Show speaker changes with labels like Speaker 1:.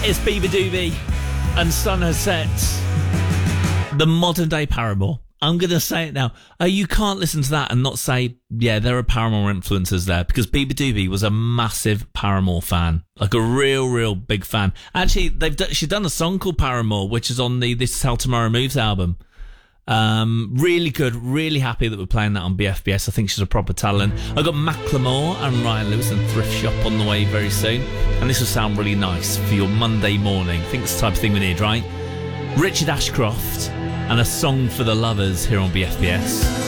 Speaker 1: It's Bieber Doobie and Sun Has Set. The modern day Paramore. I'm going to say it now. You can't listen to that and not say, yeah, there are Paramore influences there, because Bieber Doobie was a massive Paramore fan. Like a real big fan. Actually, she's done a song called Paramore, which is on the This Is How Tomorrow Moves album. Really good, really happy that we're playing that on BFBS. I think she's a proper talent. I got Macklemore and Ryan Lewis and Thrift Shop on the way very soon, and this will sound really nice for your Monday morning. I think it's the type of thing we need, right? Richard Ashcroft and A Song for the Lovers here on BFBS.